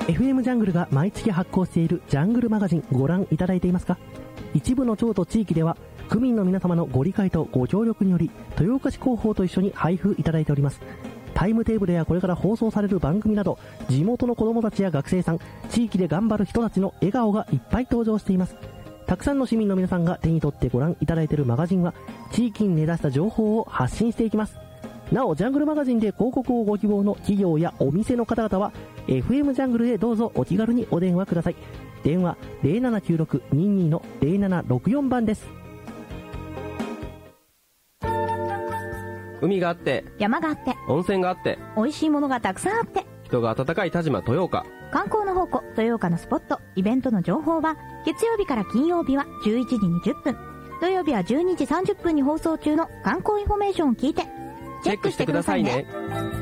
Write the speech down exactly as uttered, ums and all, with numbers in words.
エフエム ジャングルが毎月発行しているジャングルマガジンご覧いただいていますか？一部の町と地域では区民の皆様のご理解とご協力により豊岡市広報と一緒に配布いただいております。タイムテーブルやこれから放送される番組など地元の子供たちや学生さん、地域で頑張る人たちの笑顔がいっぱい登場しています。たくさんの市民の皆さんが手に取ってご覧いただいているマガジンは地域に根ざした情報を発信していきます。なおジャングルマガジンで広告をご希望の企業やお店の方々は エフエム ジャングルへどうぞお気軽にお電話ください。電話 ゼロななきゅうろくにに のゼロななろくよん 番です。 海があって山があって温泉があって美味しいものがたくさんあって人が温かい田島豊岡、 観光の宝庫豊岡のスポットイベントの情報は月曜日から金曜日はじゅういちじにじゅっぷん、土曜日はじゅうにじさんじゅっぷんに放送中の観光インフォメーションを聞いてチェックしてくださいね。